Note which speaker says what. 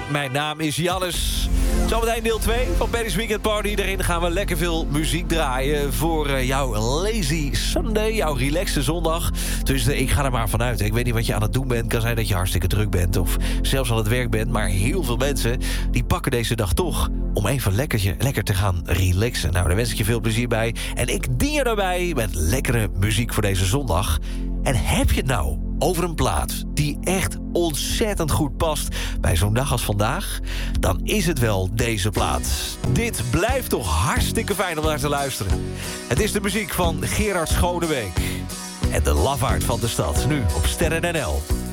Speaker 1: Mijn naam is Jannes. Zometeen deel 2 van Benny's Weekend Party. Daarin gaan we lekker veel muziek draaien voor jouw lazy Sunday, jouw relaxe zondag. Dus ik ga er maar vanuit. Ik weet niet wat je aan het doen bent. Het kan zijn dat je hartstikke druk bent of zelfs aan het werk bent. Maar heel veel mensen die pakken deze dag toch om even lekker te gaan relaxen. Nou, daar wens ik je veel plezier bij. En ik dien je daarbij met lekkere muziek voor deze zondag. En heb je het nou over een plaat die echt ontzettend goed past bij zo'n dag als vandaag, dan is het wel deze plaat. Dit blijft toch hartstikke fijn om naar te luisteren. Het is de muziek van Gerard Schonebeek en de lafaard van de stad, nu op Sterren NL.